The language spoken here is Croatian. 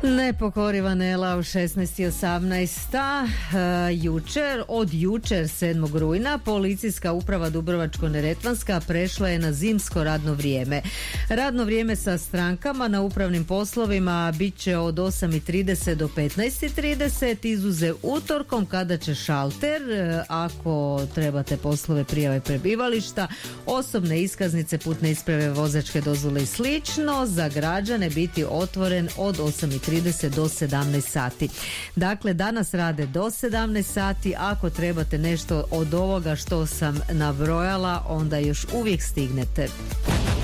Nepokoriva Nela u 16:18. Od jučer 7. rujna policijska uprava Dubrovačko-neretvanska prešla je na zimsko radno vrijeme. Radno vrijeme sa strankama na upravnim poslovima bit će od 8:30 do 15:30, izuzev utorkom kada će šalter, ako trebate poslove prijave prebivališta, osobne iskaznice, putne isprave, vozačke dozvole i slično, za građane biti otvoren od 8:30 do 17 sati. Dakle, danas rade do 17 sati. Ako trebate nešto od ovoga što sam nabrojala, onda još uvijek stignete.